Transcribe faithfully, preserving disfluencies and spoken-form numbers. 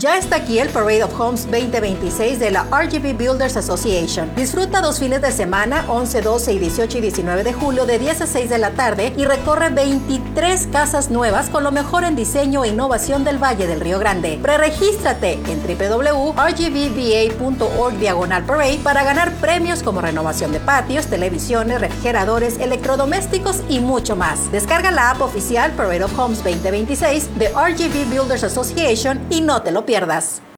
Ya está aquí el Parade of Homes veinte veintiséis de la R G B Builders Association. Disfruta dos fines de semana, once, doce y dieciocho y diecinueve de julio de diez a seis de la tarde y recorre veintitrés casas nuevas con lo mejor en diseño e innovación del Valle del Río Grande. Preregístrate en w w w punto r g b v a punto org diagonal parade para ganar premios como renovación de patios, televisiones, refrigeradores, electrodomésticos y mucho más. Descarga la app oficial Parade of Homes veinte veintiséis de R G B Builders Association y no te lo pierdas.